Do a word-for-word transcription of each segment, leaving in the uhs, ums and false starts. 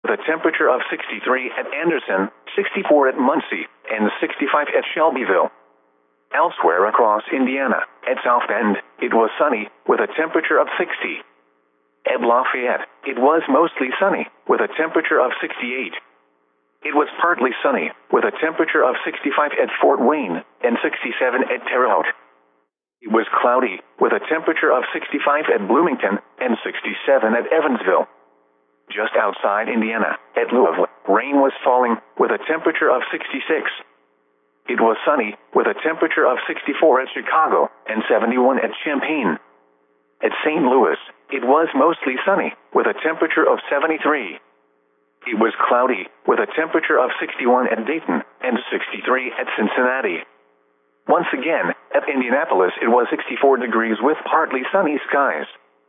with a temperature of sixty-three at Anderson, sixty-four at Muncie, and sixty-five at Shelbyville. Elsewhere across Indiana, at South Bend, it was sunny, with a temperature of sixty. At Lafayette, it was mostly sunny, with a temperature of sixty-eight. It was partly sunny, with a temperature of sixty-five at Fort Wayne, and sixty-seven at Terre Haute. It was cloudy, with a temperature of sixty-five at Bloomington, and sixty-seven at Evansville. Just outside Indiana, at Louisville, rain was falling, with a temperature of sixty-six. It was sunny, with a temperature of sixty-four at Chicago, and seventy-one at Champaign. At Saint Louis, it was mostly sunny, with a temperature of seventy-three. It was cloudy, with a temperature of sixty-one at Dayton, and sixty-three at Cincinnati. Once again, at Indianapolis it was sixty-four degrees with partly sunny skies.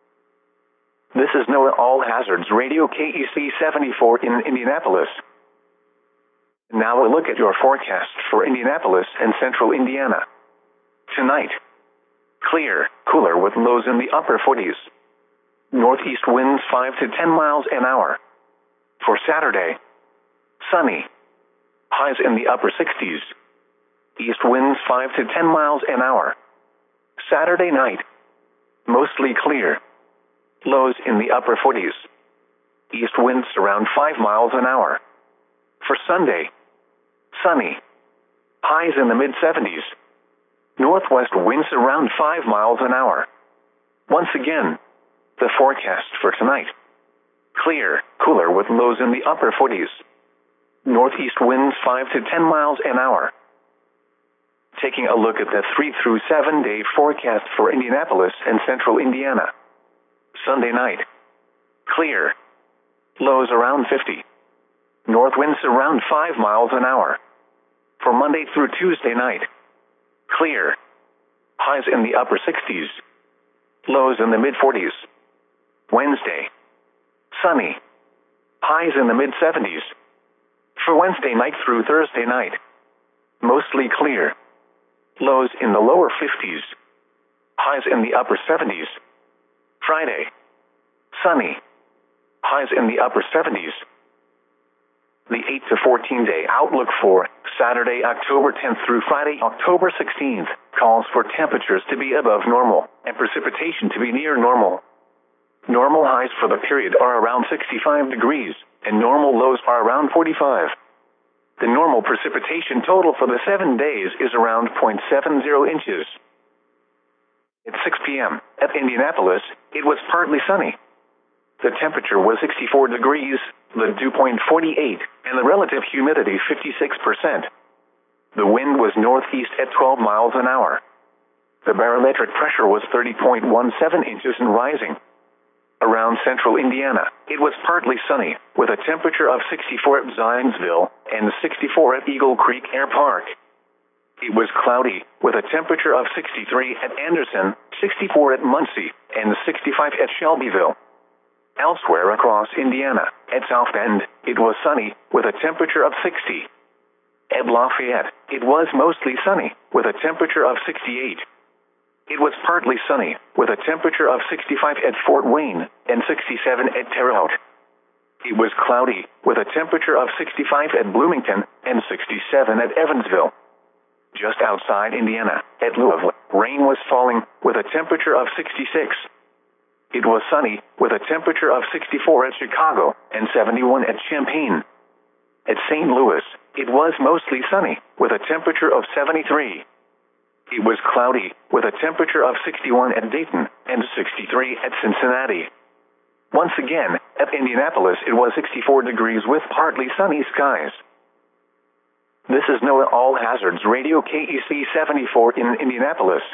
This is NOAA All Hazards Radio K E C seventy-four in Indianapolis. Now a look at your forecast for Indianapolis and central Indiana. Tonight, clear, cooler with lows in the upper forties. Northeast winds five to ten miles an hour. For Saturday, sunny, highs in the upper sixties. East winds five to ten miles an hour. Saturday night, mostly clear, lows in the upper forties. East winds around five miles an hour. For Sunday, sunny, highs in the mid seventies. Northwest winds around five miles an hour. Once again, the forecast for tonight. Clear, cooler with lows in the upper forties. Northeast winds five to ten miles an hour. Taking a look at the three through seven day forecast for Indianapolis and central Indiana. Sunday night, clear, lows around fifty. North winds around five miles an hour. For Monday through Tuesday night, clear, highs in the upper sixties. Lows in the mid forties. Wednesday, sunny, highs in the mid seventies. For Wednesday night through Thursday night, mostly clear, lows in the lower fifties. Highs in the upper seventies. Friday, sunny, highs in the upper seventies. The eight to fourteen day outlook for Saturday, October tenth through Friday, October sixteenth, calls for temperatures to be above normal and precipitation to be near normal. Normal highs for the period are around sixty-five degrees, and normal lows are around forty-five. The normal precipitation total for the seven days is around zero point seven zero inches. At six p m at Indianapolis, it was partly sunny. The temperature was sixty-four degrees, the dew point forty-eight, and the relative humidity fifty-six percent. The wind was northeast at twelve miles an hour. The barometric pressure was thirty point one seven inches and rising. Around central Indiana, it was partly sunny, with a temperature of sixty-four at Zionsville and sixty-four at Eagle Creek Air Park. It was cloudy, with a temperature of sixty-three at Anderson, sixty-four at Muncie, and sixty-five at Shelbyville. Elsewhere across Indiana, at South Bend, it was sunny, with a temperature of sixty. At Lafayette, it was mostly sunny, with a temperature of sixty-eight. It was partly sunny, with a temperature of sixty-five at Fort Wayne, and sixty-seven at Terre Haute. It was cloudy, with a temperature of sixty-five at Bloomington, and sixty-seven at Evansville. Just outside Indiana, at Louisville, rain was falling, with a temperature of sixty-six. It was sunny, with a temperature of sixty-four at Chicago, and seventy-one at Champaign. At Saint Louis, it was mostly sunny, with a temperature of seventy-three. It was cloudy, with a temperature of sixty-one at Dayton, and sixty-three at Cincinnati. Once again, at Indianapolis it was sixty-four degrees with partly sunny skies. This is NOAA All Hazards Radio K E C seventy-four in Indianapolis.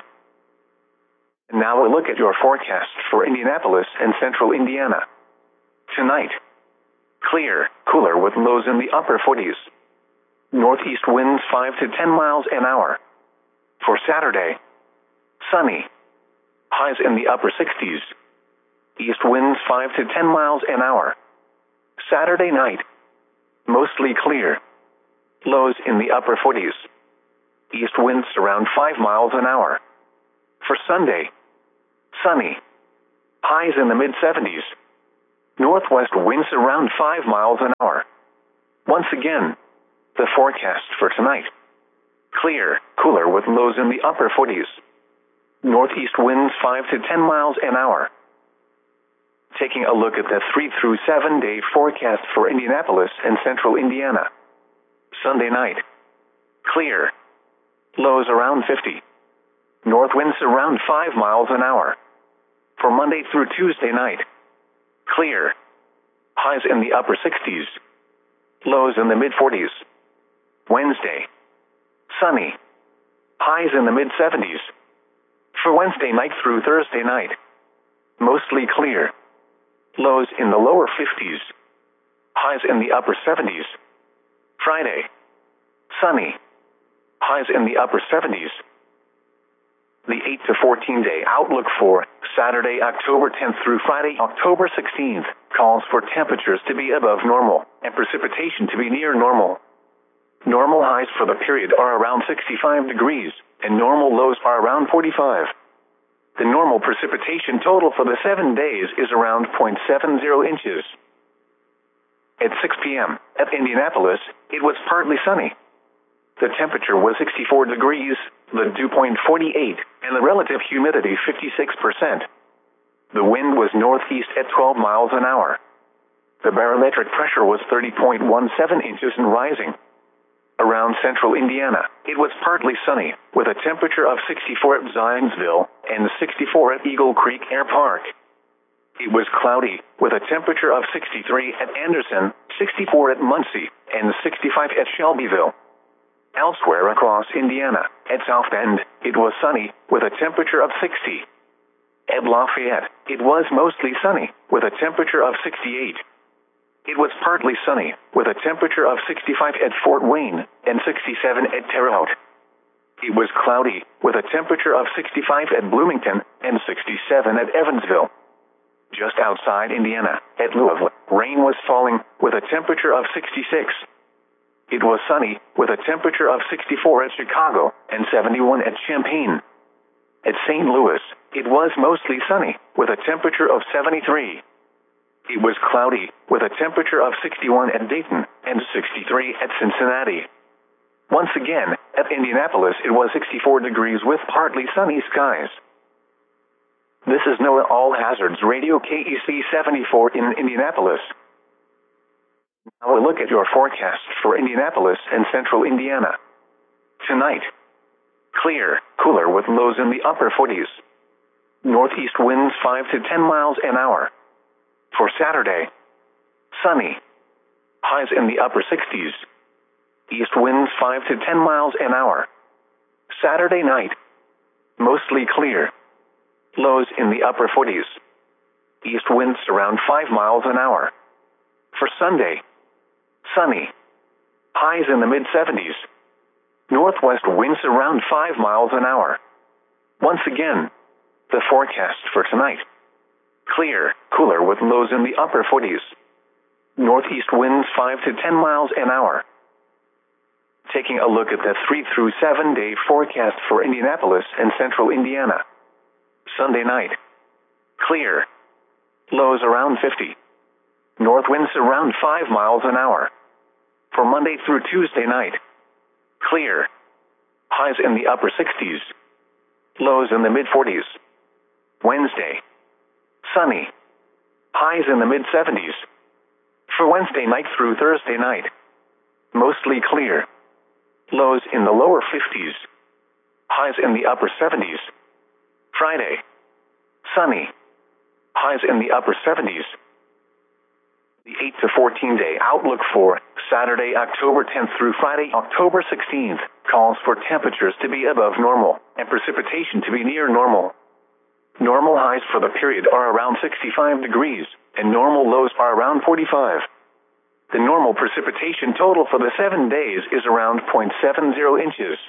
And now a look at your forecast for Indianapolis and central Indiana. Tonight, clear, cooler with lows in the upper forties. Northeast winds five to ten miles an hour. For Saturday, sunny, highs in the upper sixties. East winds five to ten miles an hour. Saturday night, mostly clear, lows in the upper forties. East winds around five miles an hour. For Sunday, sunny, highs in the mid seventies. Northwest winds around five miles an hour. Once again, the forecast for tonight. Clear, cooler with lows in the upper forties. Northeast winds five to ten miles an hour. Taking a look at the three through seven day forecast for Indianapolis and central Indiana. Sunday night. Clear. Lows around fifty. North winds around five miles an hour. For Monday through Tuesday night. Clear. Highs in the upper sixties. Lows in the mid forties. Wednesday. Sunny. Highs in the mid seventies. For Wednesday night through Thursday night. Mostly clear. Lows in the lower fifties. Highs in the upper seventies. Friday. Sunny. Highs in the upper seventies. The eight to fourteen day outlook for Saturday, October tenth through Friday, October sixteenth, calls for temperatures to be above normal and precipitation to be near normal. Normal highs for the period are around sixty-five degrees, and normal lows are around forty-five. The normal precipitation total for the seven days is around zero point seven zero inches. At six p m at Indianapolis, it was partly sunny. The temperature was sixty-four degrees, the dew point forty-eight, and the relative humidity fifty-six percent. The wind was northeast at twelve miles an hour. The barometric pressure was thirty point one seven inches and rising. Around central Indiana, it was partly sunny, with a temperature of sixty-four at Zionsville and sixty-four at Eagle Creek Air Park. It was cloudy, with a temperature of sixty-three at Anderson, sixty-four at Muncie, and sixty-five at Shelbyville. Elsewhere across Indiana, at South Bend, it was sunny, with a temperature of sixty. At Lafayette, it was mostly sunny, with a temperature of sixty-eight. It was partly sunny, with a temperature of sixty-five at Fort Wayne and sixty-seven at Terre Haute. It was cloudy, with a temperature of sixty-five at Bloomington and sixty-seven at Evansville. Just outside Indiana, at Louisville, rain was falling, with a temperature of sixty-six. It was sunny, with a temperature of sixty-four at Chicago and seventy-one at Champaign. At Saint Louis, it was mostly sunny, with a temperature of seventy-three. It was cloudy, with a temperature of sixty-one at Dayton and sixty-three at Cincinnati. Once again, at Indianapolis it was sixty-four degrees with partly sunny skies. This is NOAA All Hazards Radio K E C seventy-four in Indianapolis. Now a look at your forecast for Indianapolis and central Indiana. Tonight. Clear, cooler with lows in the upper forties. Northeast winds five to ten miles an hour. For Saturday. Sunny. Highs in the upper sixties. East winds five to ten miles an hour. Saturday night. Mostly clear. Lows in the upper forties. East winds around five miles an hour. For Sunday. Sunny. Highs in the mid seventies. Northwest winds around five miles an hour. Once again, the forecast for tonight. Clear, cooler with lows in the upper forties. Northeast winds five to ten miles an hour. Taking a look at the three through seven day forecast for Indianapolis and central Indiana. Sunday night. Clear. Lows around fifty. North winds around five miles an hour. For Monday through Tuesday night. Clear. Highs in the upper sixties. Lows in the mid forties. Wednesday. Sunny. Highs in the mid seventies. For Wednesday night through Thursday night. Mostly clear. Lows in the lower fifties. Highs in the upper seventies. Friday. Sunny. Highs in the upper seventies. The eight to fourteen day outlook for Saturday, October tenth through Friday, October sixteenth, calls for temperatures to be above normal and precipitation to be near normal. Normal highs for the period are around sixty-five degrees, and normal lows are around forty-five. The normal precipitation total for the seven days is around zero point seven zero inches.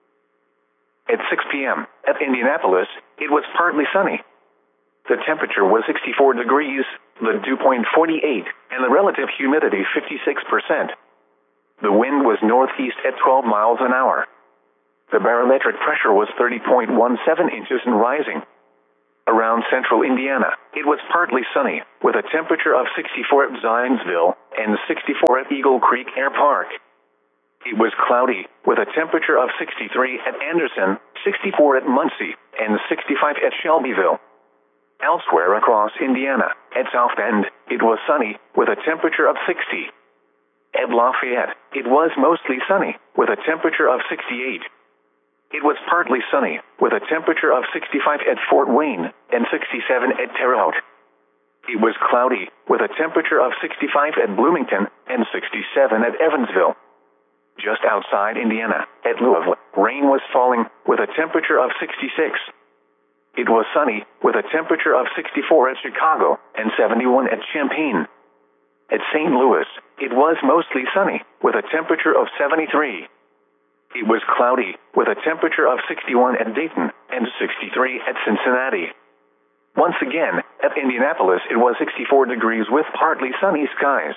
At six p m at Indianapolis, it was partly sunny. The temperature was sixty-four degrees, the dew point forty-eight, and the relative humidity fifty-six percent. The wind was northeast at twelve miles an hour. The barometric pressure was thirty point one seven inches and rising. Around central Indiana, it was partly sunny, with a temperature of sixty-four at Zionsville and sixty-four at Eagle Creek Air Park. It was cloudy, with a temperature of sixty-three at Anderson, sixty-four at Muncie, and sixty-five at Shelbyville. Elsewhere across Indiana, at South Bend, it was sunny, with a temperature of sixty. At Lafayette, it was mostly sunny, with a temperature of sixty-eight. It was partly sunny, with a temperature of sixty-five at Fort Wayne and sixty-seven at Terre Haute. It was cloudy, with a temperature of sixty-five at Bloomington and sixty-seven at Evansville. Just outside Indiana, at Louisville, rain was falling, with a temperature of sixty-six. It was sunny, with a temperature of sixty-four at Chicago and seventy-one at Champaign. At Saint Louis, it was mostly sunny, with a temperature of seventy-three. It was cloudy, with a temperature of sixty-one at Dayton and sixty-three at Cincinnati. Once again, at Indianapolis it was sixty-four degrees with partly sunny skies.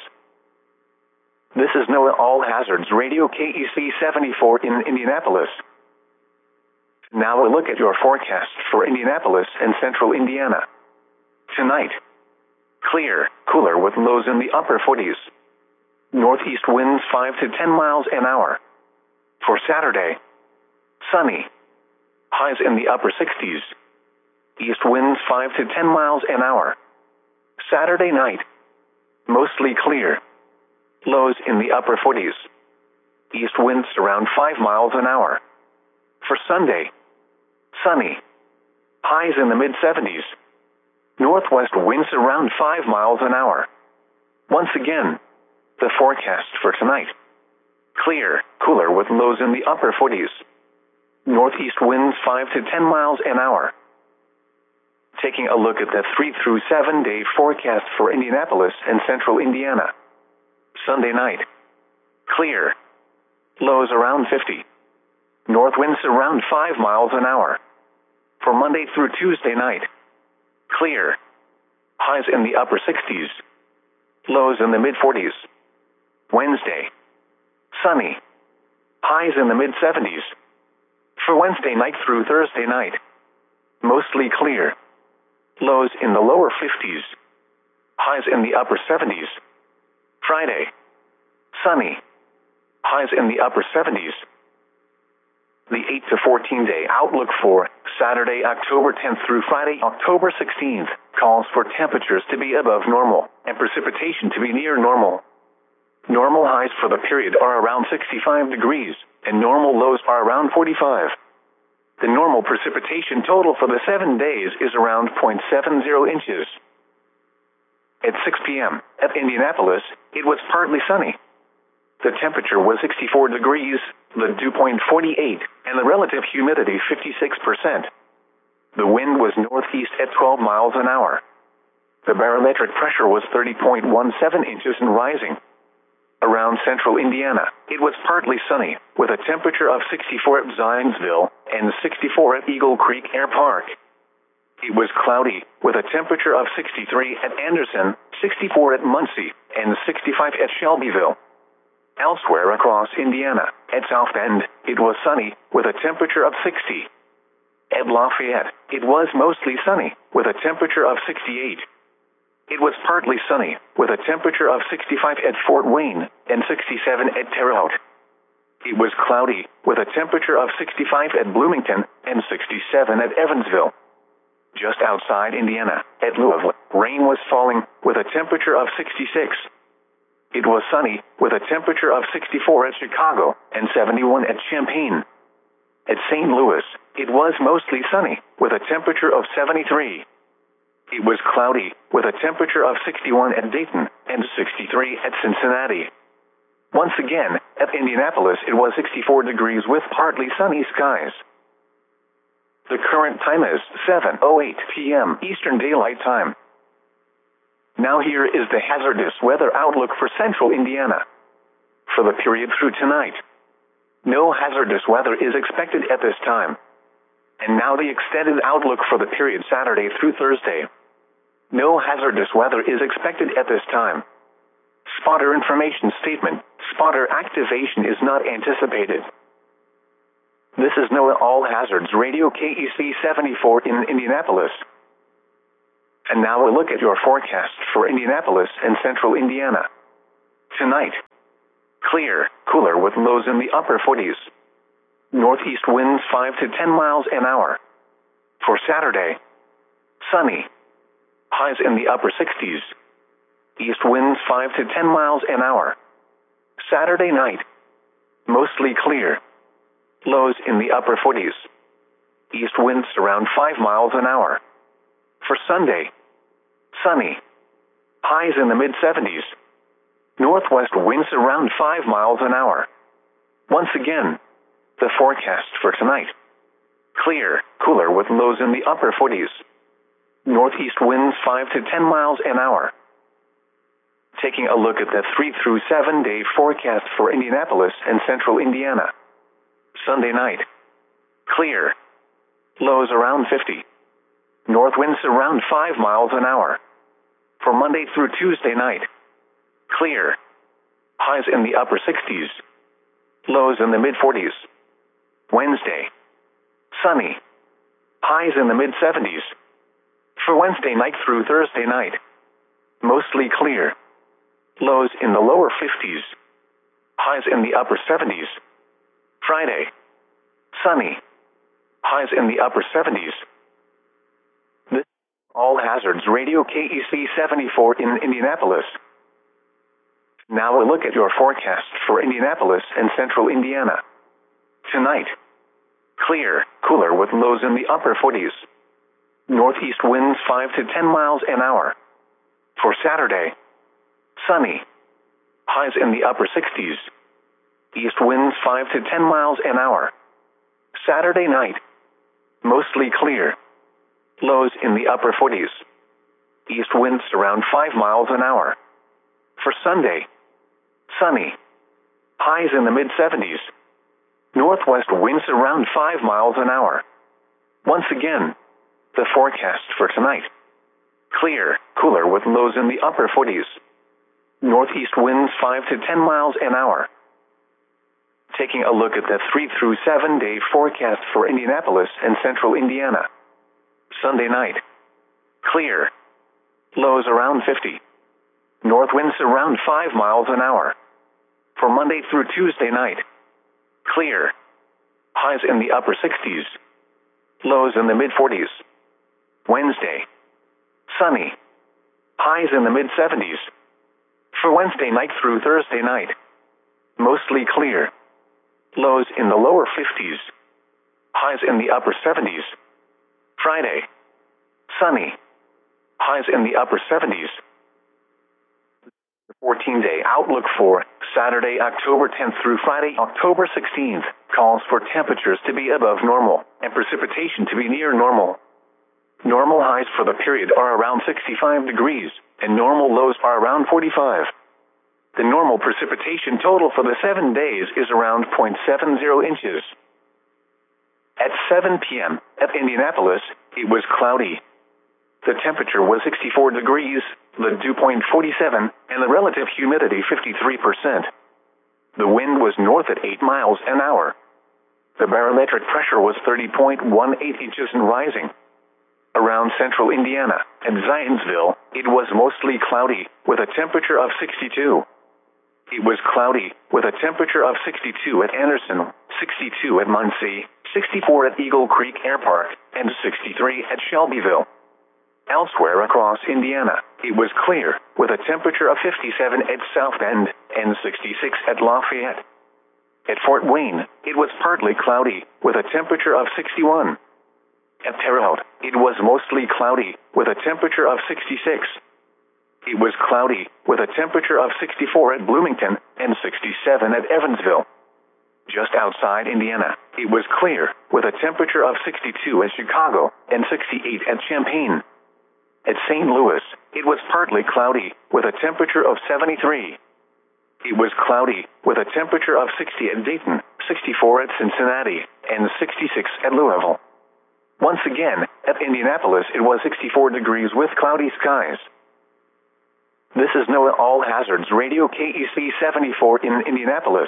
This is NOAA All Hazards Radio K E C seventy-four in Indianapolis. Now a look at your forecast for Indianapolis and central Indiana. Tonight, clear, cooler with lows in the upper forties. Northeast winds five to ten miles an hour. For Saturday, sunny, highs in the upper sixties. East winds five to ten miles an hour. Saturday night, mostly clear, lows in the upper forties. East winds around five miles an hour. For Sunday, sunny, highs in the mid seventies. Northwest winds around five miles an hour. Once again, the forecast for tonight. Clear, cooler with lows in the upper forties. Northeast winds five to ten miles an hour. Taking a look at the three through seven day forecast for Indianapolis and central Indiana. Sunday night, clear, lows around fifty. North winds around five miles an hour. For Monday through Tuesday night, clear, highs in the upper sixties. Lows in the mid forties. Wednesday, sunny, highs in the mid seventies. For Wednesday night through Thursday night, mostly clear, lows in the lower fifties, highs in the upper seventies. Friday, sunny, highs in the upper seventies. The eight to fourteen day outlook for Saturday, October tenth through Friday, October sixteenth, calls for temperatures to be above normal and precipitation to be near normal. Normal highs for the period are around sixty-five degrees, and normal lows are around forty-five. The normal precipitation total for the seven days is around zero point seven zero inches. At six p.m., at Indianapolis, it was partly sunny. The temperature was sixty-four degrees, the dew point forty-eight, and the relative humidity fifty-six percent. The wind was northeast at twelve miles an hour. The barometric pressure was thirty point one seven inches and rising. Around central Indiana, it was partly sunny, with a temperature of sixty-four at Zionsville and sixty-four at Eagle Creek Air Park. It was cloudy, with a temperature of sixty-three at Anderson, sixty-four at Muncie, and sixty-five at Shelbyville. Elsewhere across Indiana, at South Bend, it was sunny, with a temperature of sixty. At Lafayette, it was mostly sunny, with a temperature of sixty-eight. It was partly sunny, with a temperature of sixty-five at Fort Wayne and sixty-seven at Terre Haute. It was cloudy, with a temperature of sixty-five at Bloomington and sixty-seven at Evansville. Just outside Indiana, at Louisville, rain was falling, with a temperature of sixty-six. It was sunny, with a temperature of sixty-four at Chicago and seventy-one at Champaign. At Saint Louis, it was mostly sunny, with a temperature of seventy-three. It was cloudy, with a temperature of sixty-one at Dayton and sixty-three at Cincinnati. Once again, at Indianapolis it was sixty-four degrees with partly sunny skies. The current time is seven oh eight p.m. Eastern Daylight Time. Now here is the hazardous weather outlook for central Indiana. For the period through tonight, no hazardous weather is expected at this time. And now the extended outlook for the period Saturday through Thursday. No hazardous weather is expected at this time. Spotter information statement. Spotter activation is not anticipated. This is NOAA All Hazards Radio K E C seventy-four in Indianapolis. And now a look at your forecast for Indianapolis and central Indiana. Tonight, clear, cooler with lows in the upper forties. Northeast winds five to ten miles an hour. For Saturday, sunny, highs in the upper sixties. East winds five to ten miles an hour. Saturday night, mostly clear, lows in the upper forties. East winds around five miles an hour. For Sunday, sunny, highs in the mid-seventies. Northwest winds around five miles an hour. Once again, the forecast for tonight. Clear, cooler with lows in the upper forties. Northeast winds five to ten miles an hour. Taking a look at the three through seven day forecast for Indianapolis and central Indiana. Sunday night, clear, lows around fifty. North winds around five miles an hour. For Monday through Tuesday night, clear, highs in the upper sixties, lows in the mid-forties. Wednesday, sunny, highs in the mid-seventies. For Wednesday night through Thursday night, mostly clear, lows in the lower fifties, highs in the upper seventies. Friday, sunny, highs in the upper seventies. This is All Hazards Radio K E C seventy-four in Indianapolis. Now a look at your forecast for Indianapolis and central Indiana. Tonight, clear, cooler with lows in the upper forties. Northeast winds five to ten miles an hour. For Saturday, sunny, highs in the upper sixties. East winds five to ten miles an hour. Saturday night, mostly clear, lows in the upper forties. East winds around five miles an hour. For Sunday, sunny, highs in the mid-seventies. Northwest winds around five miles an hour. Once again, the forecast for tonight. Clear, cooler with lows in the upper forties. Northeast winds five to ten miles an hour. Taking a look at the three through seven day forecast for Indianapolis and central Indiana. Sunday night, clear, lows around fifty. North winds around five miles an hour. For Monday through Tuesday night, clear, highs in the upper sixties, lows in the mid-forties. Wednesday, sunny, highs in the mid-seventies. For Wednesday night through Thursday night, mostly clear, lows in the lower fifties, highs in the upper seventies. Friday, sunny, highs in the upper seventies. The fourteen day outlook for Saturday, October tenth through Friday, October sixteenth, calls for temperatures to be above normal and precipitation to be near normal. Normal highs for the period are around sixty-five degrees, and normal lows are around forty-five. The normal precipitation total for the seven days is around zero point seven zero inches. At seven p.m. at Indianapolis, it was cloudy. The temperature was sixty-four degrees, the dew point forty-seven, and the relative humidity fifty-three percent. The wind was north at eight miles an hour. The barometric pressure was thirty point one eight inches and rising. Around central Indiana and Zionsville, it was mostly cloudy, with a temperature of sixty-two. It was cloudy, with a temperature of sixty-two at Anderson, sixty-two at Muncie, sixty-four at Eagle Creek Air Park, and sixty-three at Shelbyville. Elsewhere across Indiana, it was clear, with a temperature of fifty-seven at South Bend and sixty-six at Lafayette. At Fort Wayne, it was partly cloudy, with a temperature of sixty-one. At Terre Haute, it was mostly cloudy, with a temperature of sixty-six. It was cloudy, with a temperature of sixty-four at Bloomington and sixty-seven at Evansville. Just outside Indiana, it was clear, with a temperature of sixty-two at Chicago and sixty-eight at Champaign. At Saint Louis, it was partly cloudy, with a temperature of seventy-three. It was cloudy, with a temperature of sixty at Dayton, sixty-four at Cincinnati, and sixty-six at Louisville. Once again, at Indianapolis it was sixty-four degrees with cloudy skies. This is NOAA All Hazards Radio K E C seventy-four in Indianapolis.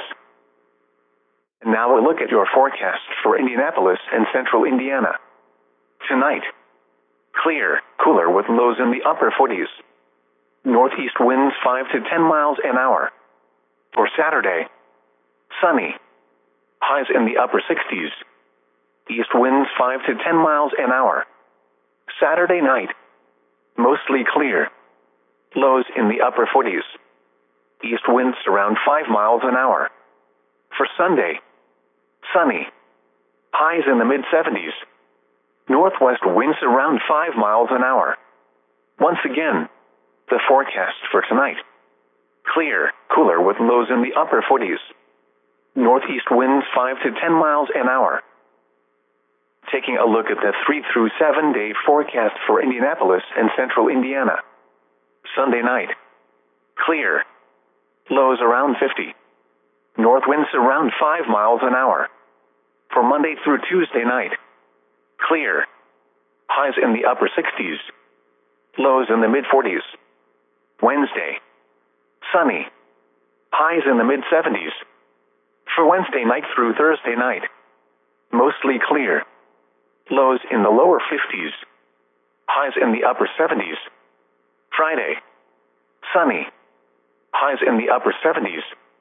And now a look at your forecast for Indianapolis and central Indiana. Tonight, Clear, cooler with lows in the upper forties. Northeast winds five to ten miles an hour. For Saturday, sunny. Highs in the upper sixties. East winds five to ten miles an hour. Saturday night, mostly clear. Lows in the upper forties. East winds around five miles an hour. For Sunday, sunny. Highs in the mid seventies. Northwest winds around five miles an hour. Once again, the forecast for tonight. Clear, cooler with lows in the upper forties. Northeast winds five to ten miles an hour. Taking a look at the three through seven day forecast for Indianapolis and central Indiana. Sunday night. Clear. Lows around fifty. North winds around five miles an hour. For Monday through Tuesday night. Clear. Highs in the upper sixties. Lows in the mid forties. Wednesday. Sunny. Highs in the mid seventies. For Wednesday night through Thursday night. Mostly clear. Lows in the lower fifties. Highs in the upper seventies. Friday. Sunny. Highs in the upper seventies.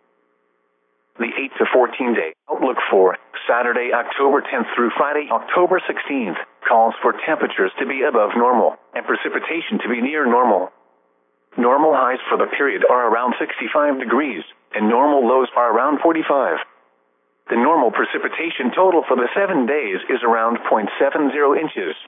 The eight to fourteen day outlook for Saturday, October tenth through Friday, October sixteenth, calls for temperatures to be above normal and precipitation to be near normal. Normal highs for the period are around sixty-five degrees, and normal lows are around forty-five. The normal precipitation total for the seven days is around zero point seven zero inches.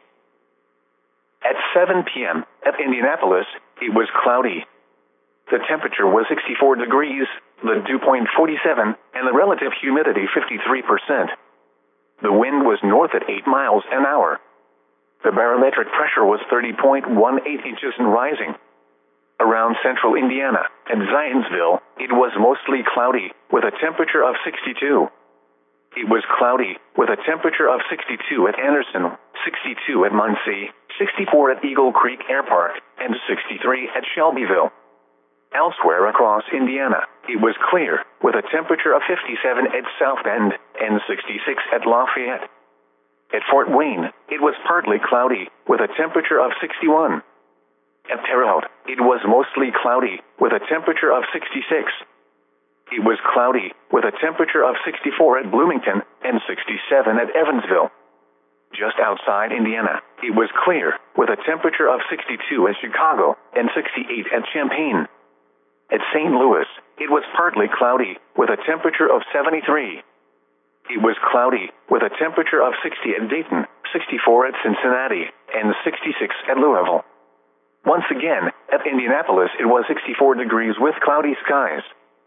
At seven p.m. at Indianapolis, it was cloudy. The temperature was sixty-four degrees, the dew point forty-seven, and the relative humidity fifty-three percent. The wind was north at eight miles an hour. The barometric pressure was thirty point one eight inches and rising. Around central Indiana and Zionsville, it was mostly cloudy, with a temperature of sixty-two. It was cloudy, with a temperature of sixty-two at Anderson, sixty-two at Muncie, sixty-four at Eagle Creek Air Park, and sixty-three at Shelbyville. Elsewhere across Indiana, it was clear, with a temperature of fifty-seven at South Bend and sixty-six at Lafayette. At Fort Wayne, it was partly cloudy, with a temperature of sixty-one. At Terre Haute, it was mostly cloudy, with a temperature of sixty-six. It was cloudy, with a temperature of sixty-four at Bloomington and sixty-seven at Evansville. Just outside Indiana, it was clear, with a temperature of sixty-two at Chicago and sixty-eight at Champaign. At Saint Louis, it was partly cloudy, with a temperature of seventy-three. It was cloudy, with a temperature of sixty at Dayton, sixty-four at Cincinnati, and sixty-six at Louisville. Once again, at Indianapolis it was sixty-four degrees with cloudy skies.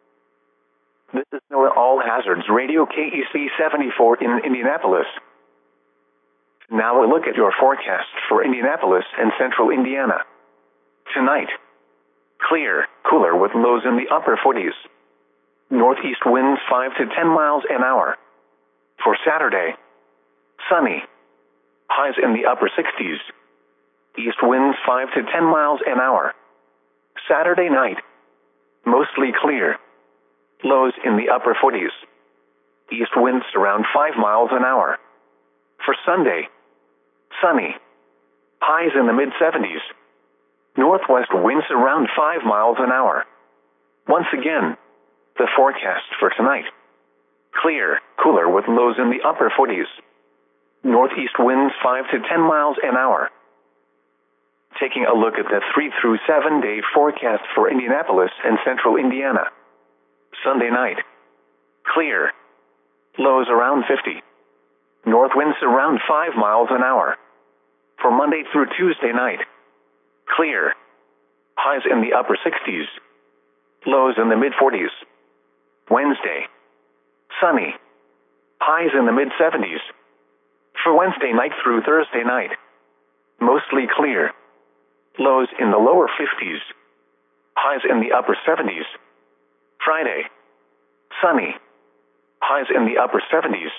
This is NOAA All Hazards Radio K E C seventy-four in Indianapolis. Now a look at your forecast for Indianapolis and central Indiana. Tonight. Clear, cooler with lows in the upper forties. Northeast winds five to ten miles an hour. For Saturday. Sunny. Highs in the upper sixties. East winds five to ten miles an hour. Saturday night. Mostly clear. Lows in the upper forties. East winds around five miles an hour. For Sunday. Sunny. Highs in the mid seventies. Northwest winds around five miles an hour. Once again, the forecast for tonight. Clear, cooler with lows in the upper forties. Northeast winds five to ten miles an hour. Taking a look at the three through seven day forecast for Indianapolis and central Indiana. Sunday night. Clear. Lows around fifty. North winds around five miles an hour. For Monday through Tuesday night. Clear. Highs in the upper sixties. Lows in the mid forties. Wednesday. Sunny. Highs in the mid seventies. For Wednesday night through Thursday night. Mostly clear. Lows in the lower fifties. Highs in the upper seventies. Friday. Sunny. Highs in the upper seventies.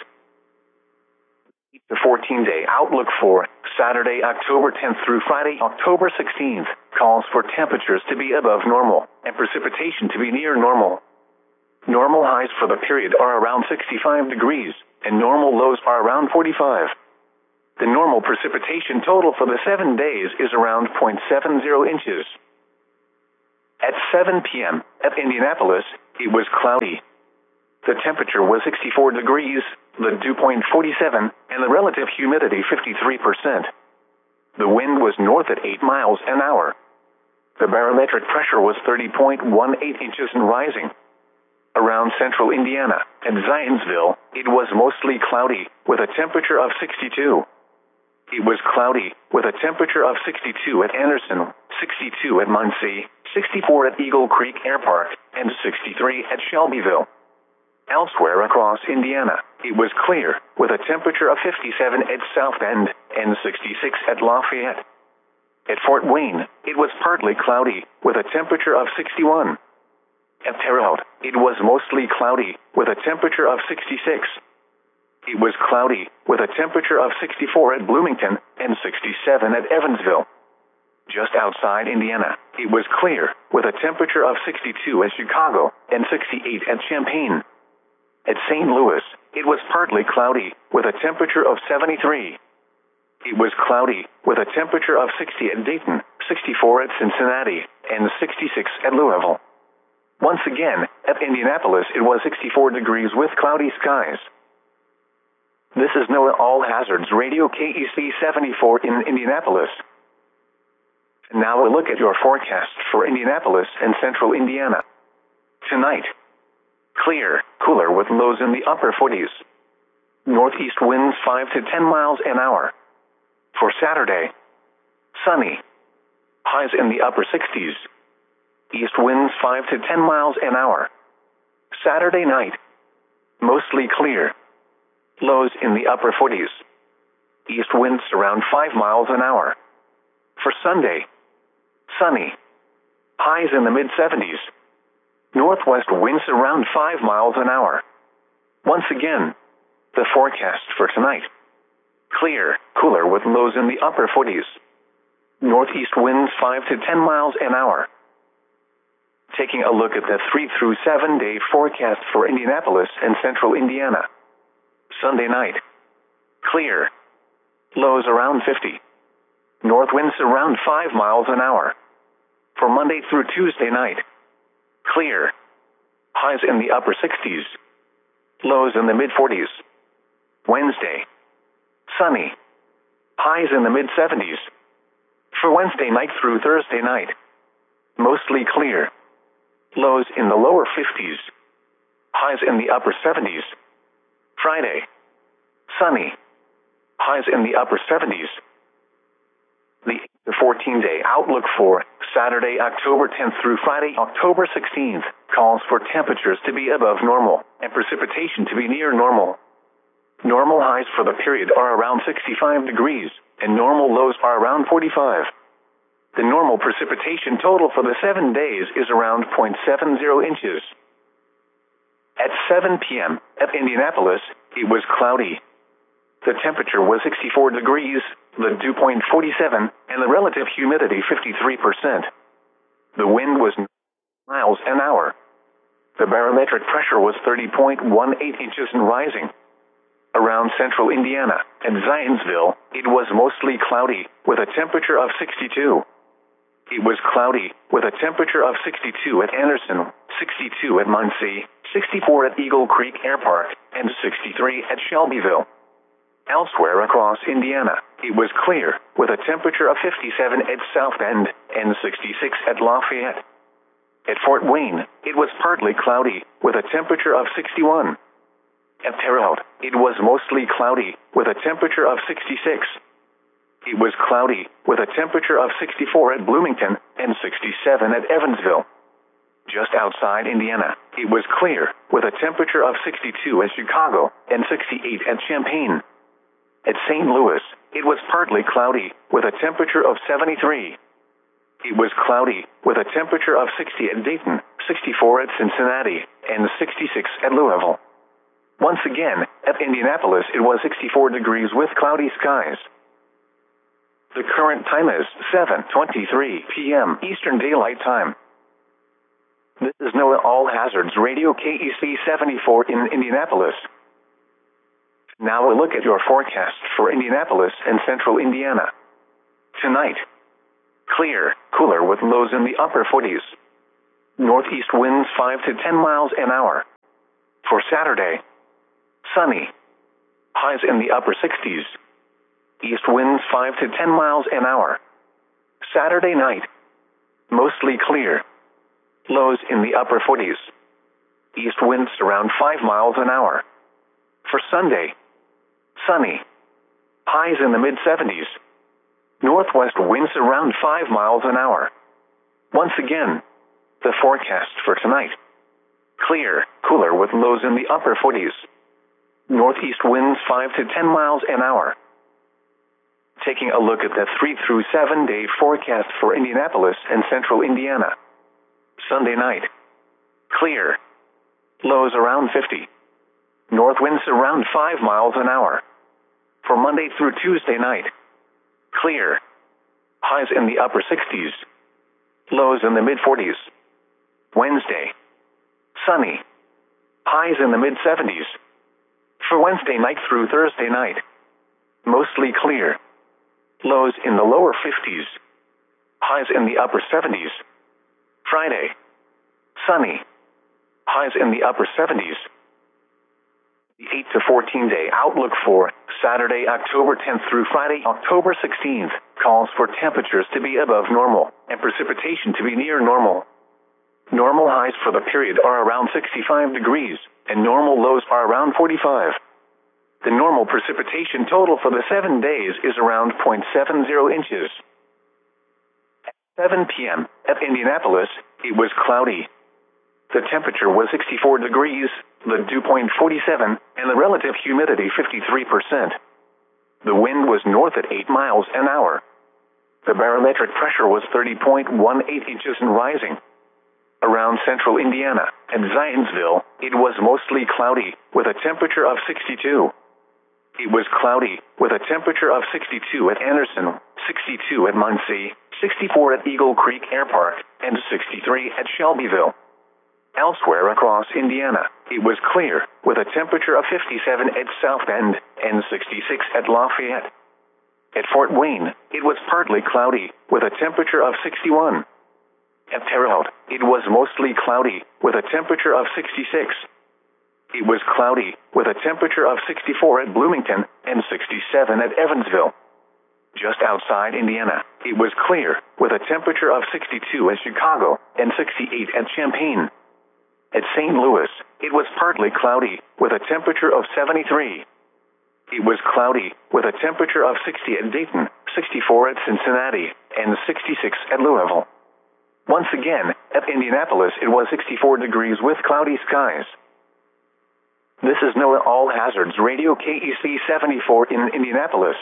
The fourteen day outlook for Saturday, October tenth through Friday, October sixteenth, calls for temperatures to be above normal and precipitation to be near normal. Normal highs for the period are around sixty-five degrees, and normal lows are around forty-five. The normal precipitation total for the seven days is around zero point seven zero inches. At seven p m at Indianapolis, it was cloudy. The temperature was sixty-four degrees, the dew point forty-seven, and the relative humidity fifty-three percent. The wind was north at eight miles an hour. The barometric pressure was thirty point one eight inches and rising. Around central Indiana and Zionsville, it was mostly cloudy, with a temperature of sixty-two. It was cloudy, with a temperature of sixty-two at Anderson, sixty-two at Muncie, sixty-four at Eagle Creek Air Park, and sixty-three at Shelbyville. Elsewhere across Indiana, it was clear, with a temperature of fifty-seven at South Bend and sixty-six at Lafayette. At Fort Wayne, it was partly cloudy, with a temperature of sixty-one. At Terre Haute, it was mostly cloudy, with a temperature of sixty-six. It was cloudy, with a temperature of sixty-four at Bloomington and sixty-seven at Evansville. Just outside Indiana, it was clear, with a temperature of sixty-two at Chicago and sixty-eight at Champaign. At Saint Louis, it was partly cloudy, with a temperature of seventy-three. It was cloudy, with a temperature of sixty at Dayton, sixty-four at Cincinnati, and sixty-six at Louisville. Once again, at Indianapolis it was sixty-four degrees with cloudy skies. This is NOAA All Hazards Radio K E C seventy-four in Indianapolis. And now a look at your forecast for Indianapolis and central Indiana. Tonight, clear, cooler with lows in the upper forties. Northeast winds five to ten miles an hour. For Saturday, sunny. Highs in the upper sixties. East winds five to ten miles an hour. Saturday night, mostly clear. Lows in the upper forties. East winds around five miles an hour. For Sunday, sunny. Highs in the mid seventies. Northwest winds around five miles an hour. Once again, the forecast for tonight. Clear, cooler with lows in the upper forties. Northeast winds five to ten miles an hour. Taking a look at the three through seven day forecast for Indianapolis and central Indiana. Sunday night, clear. Lows around fifty. North winds around five miles an hour. For Monday through Tuesday night, clear. Highs in the upper sixties. Lows in the mid forties. Wednesday, sunny. Highs in the mid seventies. For Wednesday night through Thursday night, mostly clear. Lows in the lower fifties. Highs in the upper seventies. Friday, sunny. Highs in the upper seventies. The fourteen day outlook for Saturday, October tenth through Friday, October sixteenth, calls for temperatures to be above normal and precipitation to be near normal. Normal highs for the period are around sixty-five degrees, and normal lows are around forty-five. The normal precipitation total for the seven days is around zero point seven zero inches. At seven p m at Indianapolis, it was cloudy. The temperature was sixty-four degrees, the dew point forty-seven, and the relative humidity fifty-three percent. The wind was miles an hour. The barometric pressure was thirty point one eight inches and rising. Around central Indiana and Zionsville, it was mostly cloudy, with a temperature of sixty-two. It was cloudy, with a temperature of sixty-two at Anderson, sixty-two at Muncie, sixty-four at Eagle Creek Air Park, and sixty-three at Shelbyville. Elsewhere across Indiana, it was clear, with a temperature of fifty-seven at South Bend and sixty-six at Lafayette. At Fort Wayne, it was partly cloudy, with a temperature of sixty-one. At Terre Haute, it was mostly cloudy, with a temperature of sixty-six. It was cloudy, with a temperature of sixty-four at Bloomington and sixty-seven at Evansville. Just outside Indiana, it was clear, with a temperature of sixty-two at Chicago and sixty-eight at Champaign. At Saint Louis, it was partly cloudy, with a temperature of seventy-three. It was cloudy, with a temperature of sixty at Dayton, sixty-four at Cincinnati, and sixty-six at Louisville. Once again, at Indianapolis it was sixty-four degrees with cloudy skies. The current time is seven twenty-three p m Eastern Daylight Time. This is NOAA All Hazards Radio K E C seventy-four in Indianapolis. Now a look at your forecast for Indianapolis and central Indiana. Tonight, clear, cooler with lows in the upper forties. Northeast winds five to ten miles an hour. For Saturday, sunny, highs in the upper sixties. East winds five to ten miles an hour. Saturday night, mostly clear, lows in the upper forties. East winds around five miles an hour. For Sunday, sunny, highs in the mid seventies. Northwest winds around five miles an hour. Once again, the forecast for tonight. Clear, cooler with lows in the upper forties. Northeast winds five to ten miles an hour. Taking a look at the three through seven day forecast for Indianapolis and central Indiana. Sunday night, clear, lows around fifty. North winds around five miles an hour. For Monday through Tuesday night, clear, highs in the upper sixties, lows in the mid forties. Wednesday, sunny, highs in the mid seventies. For Wednesday night through Thursday night, mostly clear, lows in the lower fifties, highs in the upper seventies. Friday, sunny, highs in the upper seventies. The eight to fourteen day outlook for Saturday, October tenth through Friday, October sixteenth, calls for temperatures to be above normal and precipitation to be near normal. Normal highs for the period are around sixty-five degrees, and normal lows are around forty-five. The normal precipitation total for the seven days is around zero point seven zero inches. At seven p m at Indianapolis, it was cloudy. The temperature was sixty-four degrees, the dew point forty-seven, and the relative humidity fifty-three percent. The wind was north at eight miles an hour. The barometric pressure was thirty point one eight inches and rising. Around central Indiana and Zionsville, it was mostly cloudy, with a temperature of sixty-two. It was cloudy, with a temperature of sixty-two at Anderson, sixty-two at Muncie, sixty-four at Eagle Creek Air Park, and sixty-three at Shelbyville. Elsewhere across Indiana, it was clear, with a temperature of fifty-seven at South Bend and sixty-six at Lafayette. At Fort Wayne, it was partly cloudy, with a temperature of sixty-one. At Terre Haute, it was mostly cloudy, with a temperature of sixty-six. It was cloudy, with a temperature of sixty-four at Bloomington and sixty-seven at Evansville. Just outside Indiana, it was clear, with a temperature of sixty-two at Chicago and sixty-eight at Champaign. At Saint Louis, it was partly cloudy, with a temperature of seventy-three. It was cloudy, with a temperature of sixty at Dayton, sixty-four at Cincinnati, and sixty-six at Louisville. Once again, at Indianapolis it was sixty-four degrees with cloudy skies. This is NOAA All Hazards Radio K E C seventy-four in Indianapolis.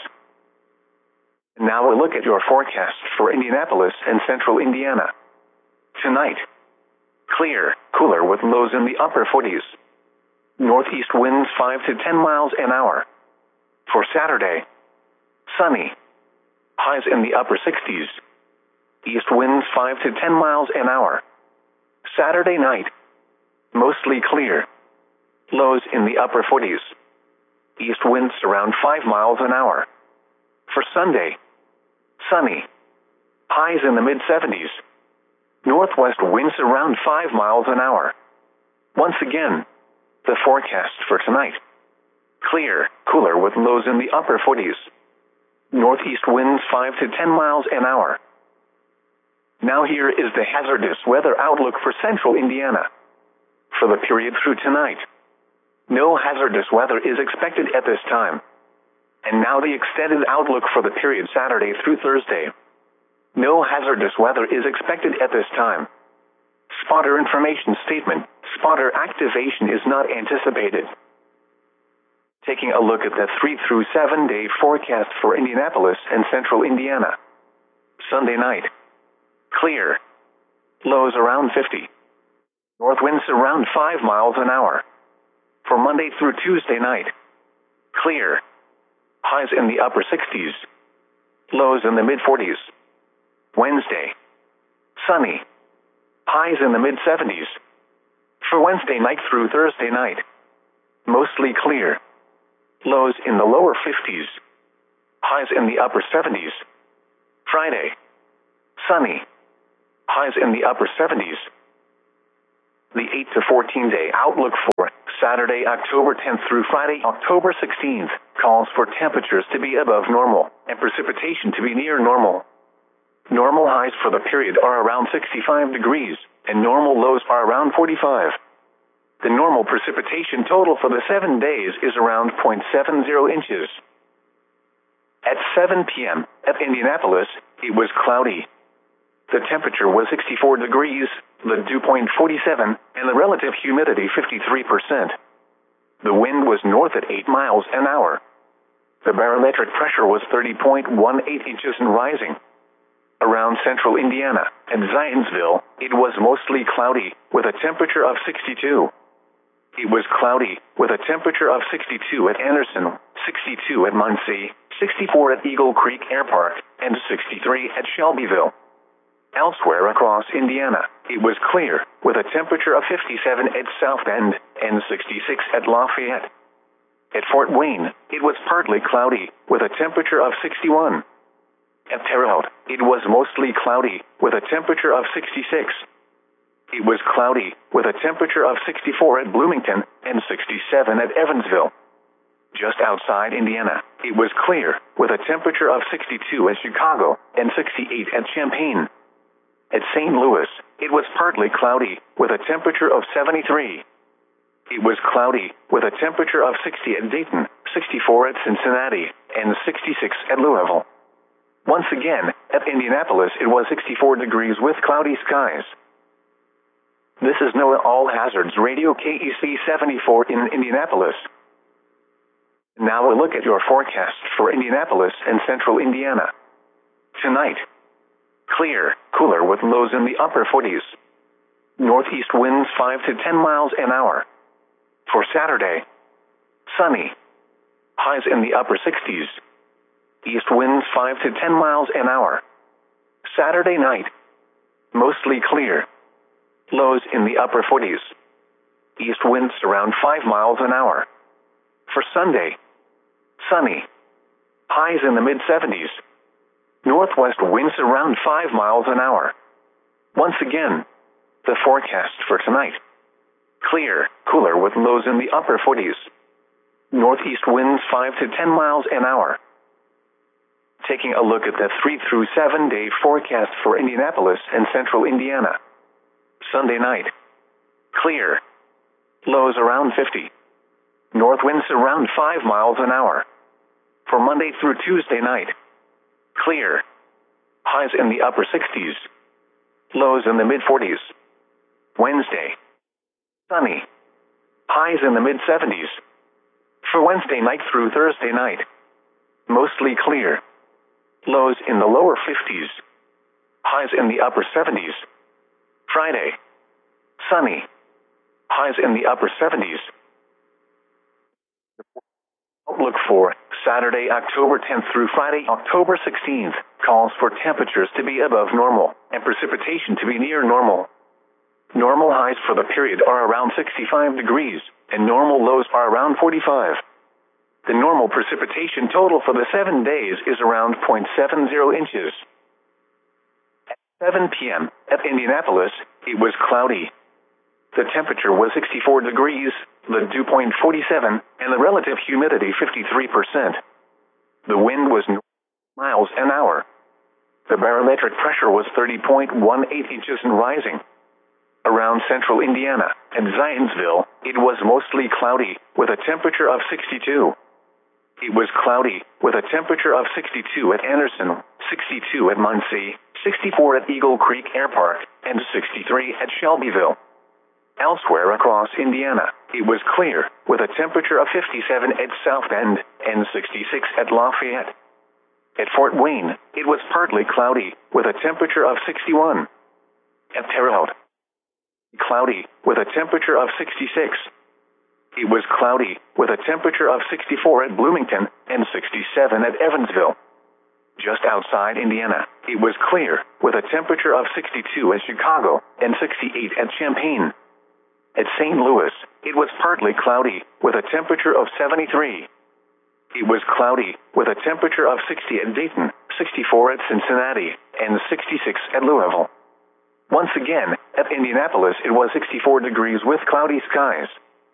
Now a look at your forecast for Indianapolis and central Indiana. Tonight, clear, cooler with lows in the upper forties. Northeast winds five to ten miles an hour. For Saturday, sunny, highs in the upper sixties. East winds five to ten miles an hour. Saturday night, mostly clear, lows in the upper forties. East winds around five miles an hour. For Sunday, sunny, highs in the mid seventies. Northwest winds around five miles an hour. Once again, the forecast for tonight. Clear, cooler with lows in the upper forties. Northeast winds five to ten miles an hour. Now here is the hazardous weather outlook for central Indiana. For the period through tonight, no hazardous weather is expected at this time. And now the extended outlook for the period Saturday through Thursday. No hazardous weather is expected at this time. Spotter information statement, spotter activation is not anticipated. Taking a look at the three through seven day forecast for Indianapolis and central Indiana. Sunday night, clear, lows around fifty. North winds around five miles an hour. For Monday through Tuesday night, clear, highs in the upper sixties, lows in the mid forties. Wednesday, sunny, highs in the mid seventies. For Wednesday night through Thursday night, mostly clear, Lows in the lower fifties. Highs in the upper seventies. Friday. Sunny. Highs in the upper seventies. The eight to fourteen day outlook for Saturday, October tenth through Friday, October sixteenth, calls for temperatures to be above normal and precipitation to be near normal. Normal highs for the period are around sixty-five degrees, and normal lows are around forty-five. The normal precipitation total for the seven days is around zero point seven zero inches. At seven p m at Indianapolis, it was cloudy. The temperature was sixty-four degrees, the dew point forty-seven, and the relative humidity fifty-three percent. The wind was north at eight miles an hour. The barometric pressure was thirty point one eight inches and rising. Around central Indiana and Zionsville, it was mostly cloudy, with a temperature of sixty-two. It was cloudy, with a temperature of sixty-two at Anderson, sixty-two at Muncie, sixty-four at Eagle Creek Air Park, and sixty-three at Shelbyville. Elsewhere across Indiana, it was clear, with a temperature of fifty-seven at South Bend and sixty-six at Lafayette. At Fort Wayne, it was partly cloudy, with a temperature of sixty-one. At Terre Haute, it was mostly cloudy, with a temperature of sixty-six. It was cloudy, with a temperature of sixty-four at Bloomington and sixty-seven at Evansville. Just outside Indiana, it was clear, with a temperature of sixty-two at Chicago and sixty-eight at Champaign. At Saint Louis, it was partly cloudy, with a temperature of seventy-three. It was cloudy, with a temperature of sixty at Dayton, sixty-four at Cincinnati, and sixty-six at Louisville. Once again, at Indianapolis it was sixty-four degrees with cloudy skies. This is NOAA All Hazards Radio K E C seventy-four in Indianapolis. Now a look at your forecast for Indianapolis and central Indiana. Tonight. Clear, cooler with lows in the upper forties. Northeast winds five to ten miles an hour. For Saturday. Sunny. Highs in the upper sixties. East winds five to ten miles an hour. Saturday night. Mostly clear. Lows in the upper forties. East winds around five miles an hour. For Sunday. Sunny. Highs in the mid seventies. Northwest winds around five miles an hour. Once again, the forecast for tonight. Clear, cooler with lows in the upper forties. Northeast winds five to ten miles an hour. Taking a look at the three through seven day forecast for Indianapolis and central Indiana. Sunday night. Clear. Lows around fifty. North winds around five miles an hour. For Monday through Tuesday night. Clear. Highs in the upper sixties. Lows in the mid forties. Wednesday. Sunny. Highs in the mid seventies. For Wednesday night through Thursday night. Mostly clear. Lows in the lower fifties. Highs in the upper seventies. Friday. Sunny. Highs in the upper seventies. Outlook for Saturday, October tenth through Friday, October sixteenth, calls for temperatures to be above normal and precipitation to be near normal. Normal highs for the period are around sixty-five degrees, and normal lows are around forty-five. The normal precipitation total for the seven days is around zero point seven zero inches. At seven p m at Indianapolis, it was cloudy. The temperature was sixty-four degrees, the dew point forty-seven, and the relative humidity fifty-three percent. The wind was miles an hour. The barometric pressure was thirty point one eight inches and rising. Around central Indiana and Zionsville, it was mostly cloudy, with a temperature of sixty-two. It was cloudy, with a temperature of sixty-two at Anderson, sixty-two at Muncie, sixty-four at Eagle Creek Air Park, and sixty-three at Shelbyville. Elsewhere across Indiana, it was clear, with a temperature of fifty-seven at South Bend and sixty-six at Lafayette. At Fort Wayne, it was partly cloudy, with a temperature of sixty-one. At Terre Haute, cloudy, with a temperature of sixty-six. It was cloudy, with a temperature of sixty-four at Bloomington and sixty-seven at Evansville. Just outside Indiana, it was clear, with a temperature of sixty-two at Chicago and sixty-eight at Champaign. At Saint Louis, it was partly cloudy, with a temperature of seventy-three. It was cloudy, with a temperature of sixty at Dayton, sixty-four at Cincinnati, and sixty-six at Louisville. Once again, at Indianapolis it was sixty-four degrees with cloudy skies.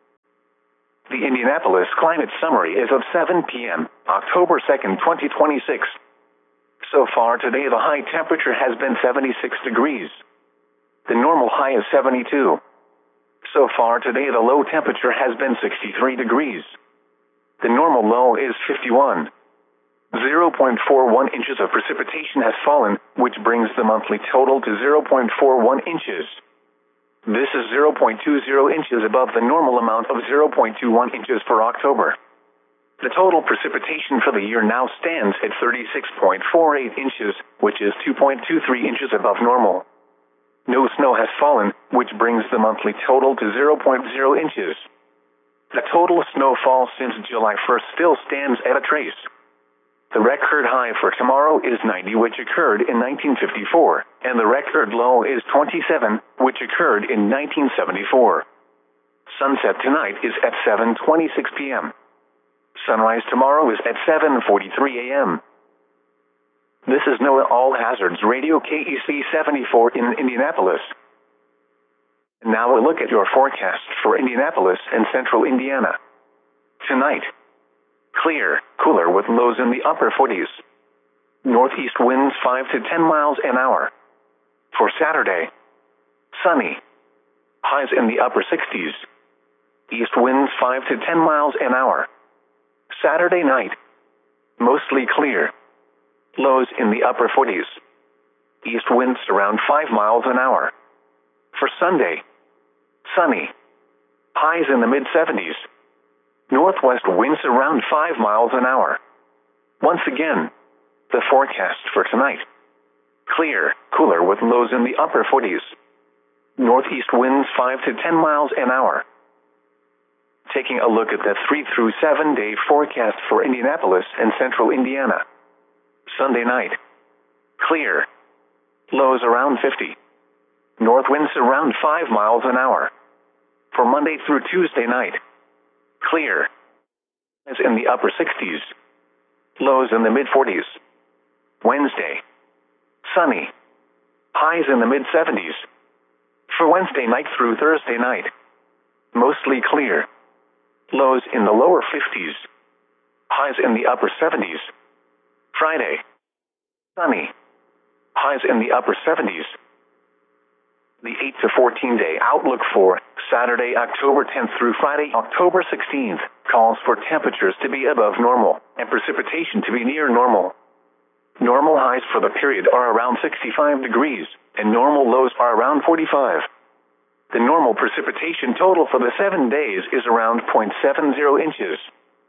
The Indianapolis climate summary is of seven p m, October second, twenty twenty-six. So far today the high temperature has been seventy-six degrees. The normal high is seventy-two. So far today the low temperature has been sixty-three degrees. The normal low is fifty-one. zero point four one inches of precipitation has fallen, which brings the monthly total to zero point four one inches. This is zero point two zero inches above the normal amount of zero point two one inches for October. The total precipitation for the year now stands at thirty-six point four eight inches, which is two point two three inches above normal. No snow has fallen, which brings the monthly total to zero point zero inches. The total snowfall since July first still stands at a trace. The record high for tomorrow is ninety, which occurred in nineteen fifty-four, and the record low is twenty-seven, which occurred in nineteen seventy-four. Sunset tonight is at seven twenty-six p m Sunrise tomorrow is at seven forty-three a m This is NOAA All Hazards Radio K E C seventy-four in Indianapolis. And now a look at your forecast for Indianapolis and central Indiana. Tonight, clear, cooler with lows in the upper forties. Northeast winds five to ten miles an hour. For Saturday, sunny, highs in the upper sixties. East winds five to ten miles an hour. Saturday night, mostly clear, lows in the upper forties. East winds around five miles an hour. For Sunday, sunny, highs in the mid seventies. Northwest winds around five miles an hour. Once again, the forecast for tonight. Clear, cooler with lows in the upper forties. Northeast winds five to ten miles an hour. Taking a look at the three through seven day forecast for Indianapolis and central Indiana. Sunday night, clear, lows around fifty. North winds around five miles an hour. For Monday through Tuesday night, clear, as in the upper sixties, lows in the mid forties. Wednesday, sunny, highs in the mid seventies. For Wednesday night through Thursday night, mostly clear, lows in the lower fifties, highs in the upper seventies. Friday, sunny, highs in the upper seventies. The eight to fourteen day outlook for Saturday, October tenth through Friday, October sixteenth, calls for temperatures to be above normal and precipitation to be near normal. Normal highs for the period are around sixty-five degrees, and normal lows are around forty-five. The normal precipitation total for the seven days is around zero point seven zero inches.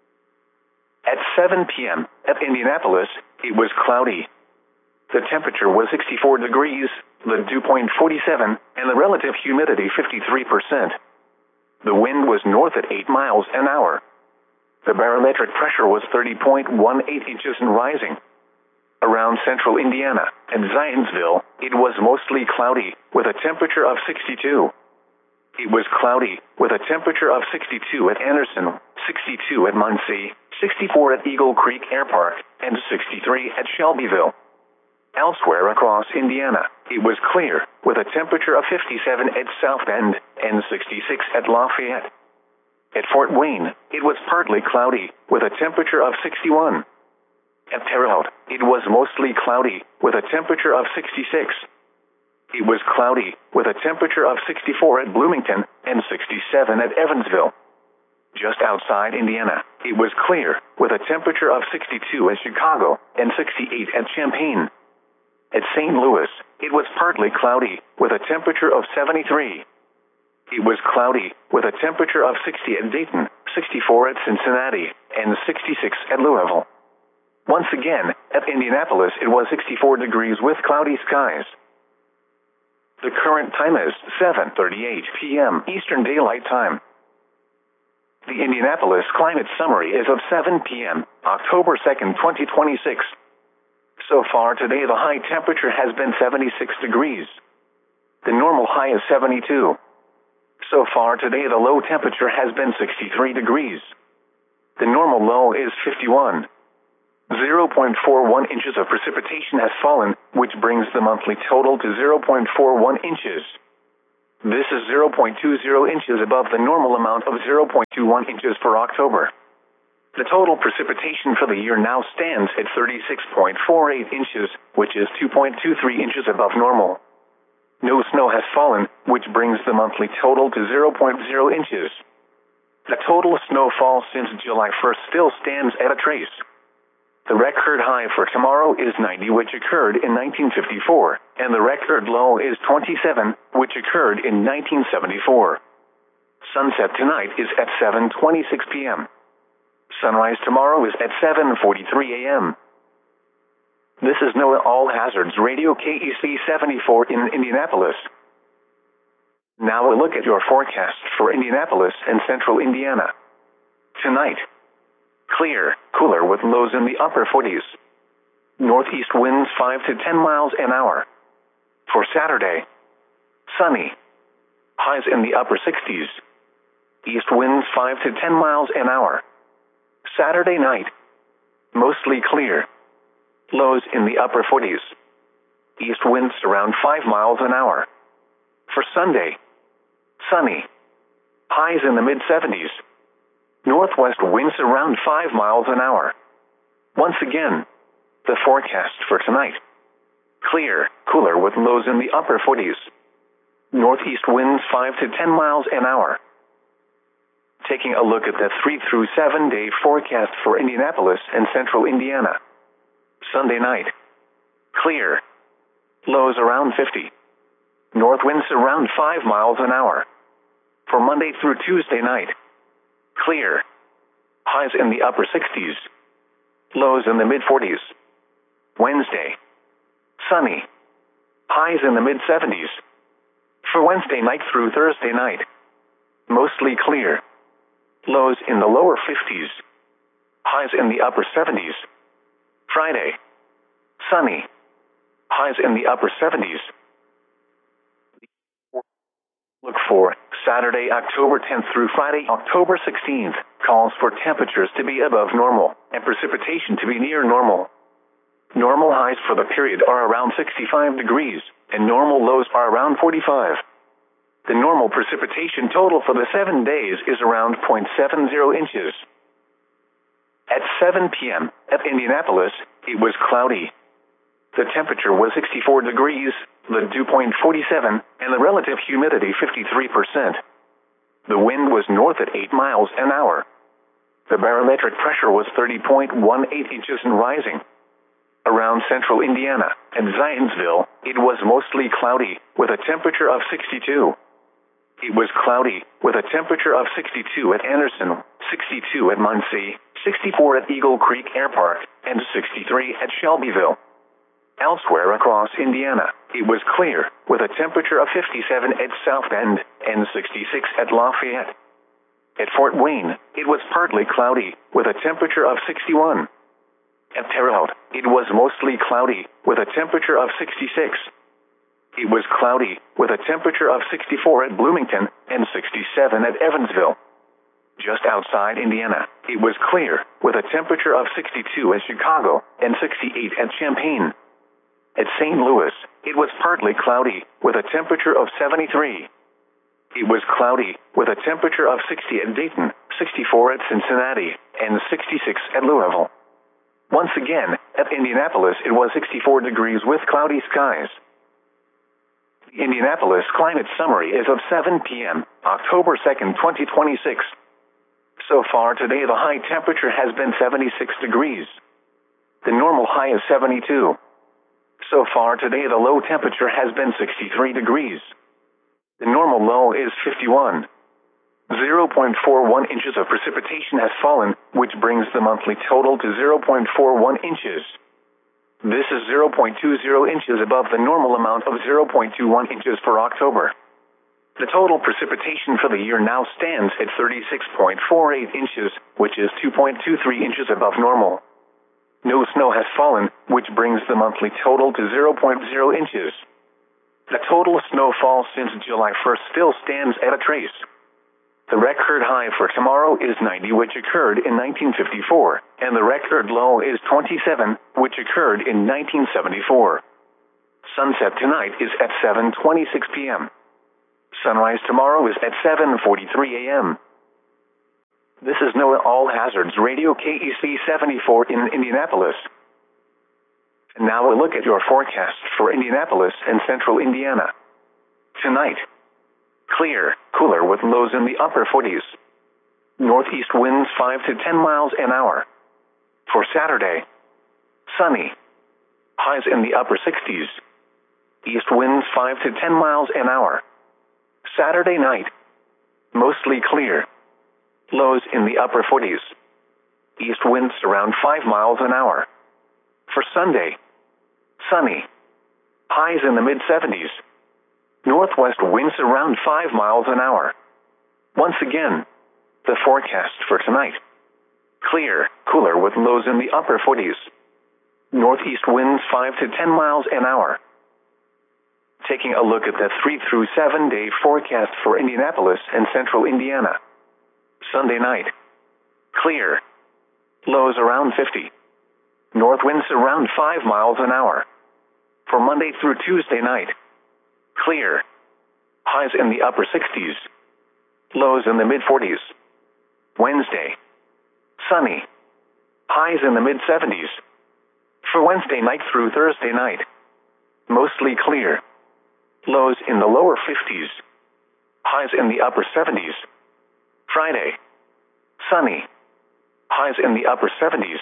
At seven p m at Indianapolis, it was cloudy. The temperature was sixty-four degrees, the dew point forty-seven, and the relative humidity fifty-three percent. The wind was north at eight miles an hour. The barometric pressure was thirty point one eight inches and rising. Around central Indiana and Zionsville, it was mostly cloudy, with a temperature of sixty-two. It was cloudy, with a temperature of sixty-two at Anderson, sixty-two at Muncie, sixty-four at Eagle Creek Air Park, and sixty-three at Shelbyville. Elsewhere across Indiana, it was clear, with a temperature of fifty-seven at South Bend and sixty-six at Lafayette. At Fort Wayne, it was partly cloudy, with a temperature of sixty-one. At Terre Haute, it was mostly cloudy, with a temperature of sixty-six. It was cloudy, with a temperature of sixty-four at Bloomington and sixty-seven at Evansville. Just outside Indiana, it was clear, with a temperature of sixty-two at Chicago and sixty-eight at Champaign. At Saint Louis, it was partly cloudy, with a temperature of seventy-three. It was cloudy, with a temperature of sixty at Dayton, sixty-four at Cincinnati, and sixty-six at Louisville. Once again, at Indianapolis it was sixty-four degrees with cloudy skies. The current time is seven thirty-eight p m Eastern Daylight Time. The Indianapolis Climate Summary is of seven p m October second, twenty twenty-six. So far today the high temperature has been seventy-six degrees. The normal high is seventy-two. So far today the low temperature has been sixty-three degrees. The normal low is fifty-one. zero point four one inches of precipitation has fallen, which brings the monthly total to zero point four one inches. This is zero point two zero inches above the normal amount of zero point two one inches for October. The total precipitation for the year now stands at thirty-six point four eight inches, which is two point two three inches above normal. No snow has fallen, which brings the monthly total to zero point zero inches. The total snowfall since July first still stands at a trace. The record high for tomorrow is ninety, which occurred in nineteen fifty-four, and the record low is twenty-seven, which occurred in nineteen seventy-four. Sunset tonight is at seven twenty-six p m Sunrise tomorrow is at seven forty-three a m This is NOAA All Hazards Radio K E C seventy-four in Indianapolis. Now a look at your forecast for Indianapolis and central Indiana. Tonight, clear, cooler with lows in the upper forties. Northeast winds five to ten miles an hour. For Saturday, sunny. Highs in the upper sixties. East winds five to ten miles an hour. Saturday night, mostly clear. Lows in the upper forties. East winds around five miles an hour. For Sunday, sunny. Highs in the mid seventies. Northwest winds around five miles an hour. Once again, the forecast for tonight. Clear, cooler with lows in the upper forties. Northeast winds five to ten miles an hour. Taking a look at the three through seven day forecast for Indianapolis and central Indiana. Sunday night, clear. Lows around fifty. North winds around five miles an hour. For Monday through Tuesday night, clear. Highs in the upper sixties. Lows in the mid forties. Wednesday, sunny. Highs in the mid seventies. For Wednesday night through Thursday night, mostly clear. Lows in the lower fifties. Highs in the upper seventies. Friday, sunny. Highs in the upper seventies. Look for Saturday, October tenth through Friday, October sixteenth, calls for temperatures to be above normal and precipitation to be near normal. Normal highs for the period are around sixty-five degrees, and normal lows are around forty-five. The normal precipitation total for the seven days is around zero point seven zero inches. At seven p m at Indianapolis, it was cloudy. The temperature was sixty-four degrees, the dew point forty-seven, and the relative humidity fifty-three percent. The wind was north at eight miles an hour. The barometric pressure was thirty point one eight inches and rising. Around central Indiana and Zionsville, it was mostly cloudy, with a temperature of sixty-two. It was cloudy, with a temperature of sixty-two at Anderson, sixty-two at Muncie, sixty-four at Eagle Creek Air Park, and sixty-three at Shelbyville. Elsewhere across Indiana, it was clear, with a temperature of fifty-seven at South Bend and sixty-six at Lafayette. At Fort Wayne, it was partly cloudy, with a temperature of sixty-one. At Terre Haute, it was mostly cloudy, with a temperature of sixty-six. It was cloudy, with a temperature of sixty-four at Bloomington and sixty-seven at Evansville. Just outside Indiana, it was clear, with a temperature of sixty-two at Chicago and sixty-eight at Champaign. At Saint Louis, it was partly cloudy, with a temperature of seventy-three. It was cloudy, with a temperature of sixty at Dayton, sixty-four at Cincinnati, and sixty-six at Louisville. Once again, at Indianapolis, it was sixty-four degrees with cloudy skies. The Indianapolis Climate Summary is of seven p m, October second, twenty twenty-six. So far today, the high temperature has been seventy-six degrees. The normal high is seventy-two. So far today, the low temperature has been sixty-three degrees. The normal low is fifty-one. zero point four one inches of precipitation has fallen, which brings the monthly total to zero point four one inches. This is zero point two zero inches above the normal amount of zero point two one inches for October. The total precipitation for the year now stands at thirty-six point four eight inches, which is two point two three inches above normal. No snow has fallen, which brings the monthly total to zero point zero inches. The total snowfall since July first still stands at a trace. The record high for tomorrow is ninety, which occurred in nineteen fifty-four, and the record low is twenty-seven, which occurred in nineteen seventy-four. Sunset tonight is at seven twenty-six p m Sunrise tomorrow is at seven forty-three a m This is NOAA All Hazards Radio K E C seventy-four in Indianapolis. And now a look at your forecast for Indianapolis and central Indiana. Tonight, clear, cooler with lows in the upper forties. Northeast winds five to ten miles an hour. For Saturday, sunny, highs in the upper sixties. East winds five to ten miles an hour. Saturday night, mostly clear, lows in the upper forties. East winds around five miles an hour. For Sunday, sunny, highs in the mid seventies. Northwest winds around five miles an hour. Once again, the forecast for tonight. Clear, cooler with lows in the upper forties. Northeast winds five to ten miles an hour. Taking a look at the three through seven day forecast for Indianapolis and central Indiana. Sunday night, clear, lows around fifty. North winds around five miles an hour. For Monday through Tuesday night, clear, highs in the upper sixties, lows in the mid forties. Wednesday, sunny, highs in the mid seventies. For Wednesday night through Thursday night, mostly clear, lows in the lower fifties, highs in the upper seventies. Friday, sunny, highs in the upper seventies.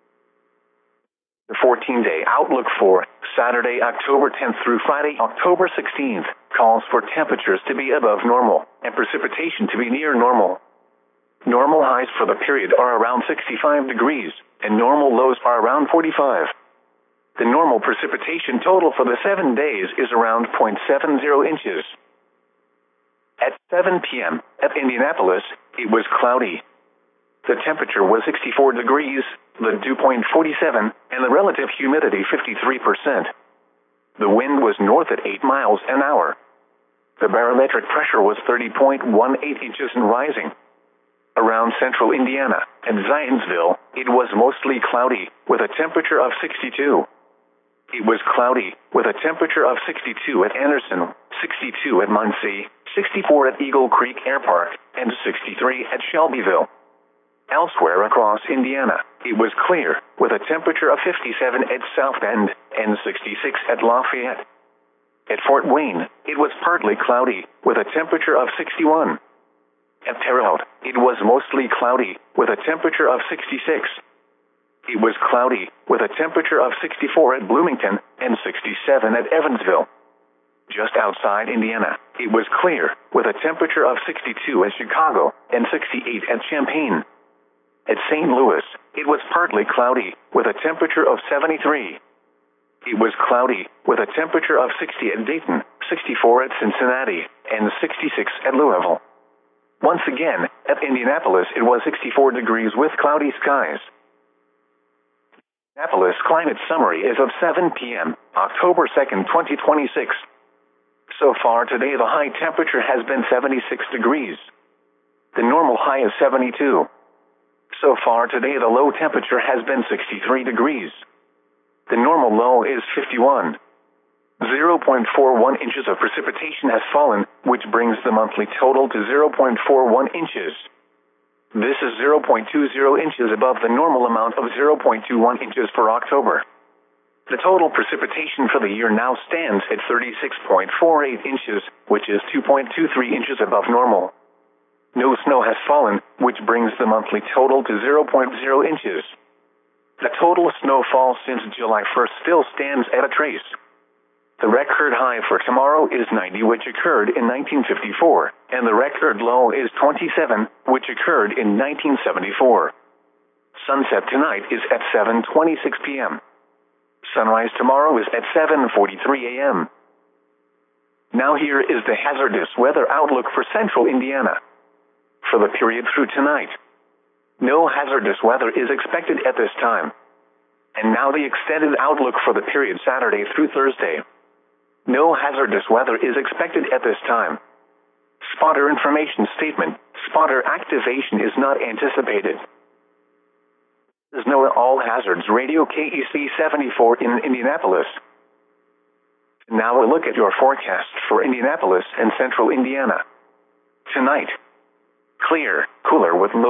The fourteen day outlook for Saturday, October tenth through Friday, October sixteenth, calls for temperatures to be above normal and precipitation to be near normal. Normal highs for the period are around sixty-five degrees, and normal lows are around forty-five. The normal precipitation total for the seven days is around zero point seven zero inches. At seven p m at Indianapolis, it was cloudy. The temperature was sixty-four degrees, the dew point forty-seven, and the relative humidity fifty-three percent. The wind was north at eight miles an hour. The barometric pressure was thirty point one eight inches and rising. Around central Indiana and Zionsville, it was mostly cloudy, with a temperature of sixty-two. It was cloudy, with a temperature of sixty-two at Anderson, sixty-two at Muncie, sixty-four at Eagle Creek Air Park, and sixty-three at Shelbyville. Elsewhere across Indiana, it was clear, with a temperature of fifty-seven at South Bend and sixty-six at Lafayette. At Fort Wayne, it was partly cloudy, with a temperature of sixty-one. At Terre Haute, it was mostly cloudy, with a temperature of sixty-six. It was cloudy, with a temperature of sixty-four at Bloomington and sixty-seven at Evansville. Just outside Indiana, it was clear, with a temperature of sixty-two at Chicago and sixty-eight at Champaign. At Saint Louis, it was partly cloudy, with a temperature of seventy-three. It was cloudy, with a temperature of sixty at Dayton, sixty-four at Cincinnati, and sixty-six at Louisville. Once again, at Indianapolis, it was sixty-four degrees with cloudy skies. Indianapolis climate summary is of seven p m, October second, twenty twenty-six. So far today, the high temperature has been seventy-six degrees. The normal high is seventy-two. So far today, the low temperature has been sixty-three degrees. The normal low is fifty-one. zero point four one inches of precipitation has fallen, which brings the monthly total to zero point four one inches. This is zero point two zero inches above the normal amount of zero point two one inches for October. The total precipitation for the year now stands at thirty-six point four eight inches, which is two point two three inches above normal. No snow has fallen, which brings the monthly total to zero point zero inches. The total snowfall since July first still stands at a trace. The record high for tomorrow is ninety, which occurred in nineteen fifty-four, and the record low is twenty-seven, which occurred in nineteen seventy-four. Sunset tonight is at seven twenty-six p m Sunrise tomorrow is at seven forty-three a m Now here is the hazardous weather outlook for central Indiana. For the period through tonight, no hazardous weather is expected at this time. And now the extended outlook for the period Saturday through Thursday. No hazardous weather is expected at this time. Spotter information statement. Spotter activation is not anticipated. There's no all hazards radio K E C seventy-four in Indianapolis. Now a look at your forecast for Indianapolis and central Indiana. Tonight, clear, cooler with low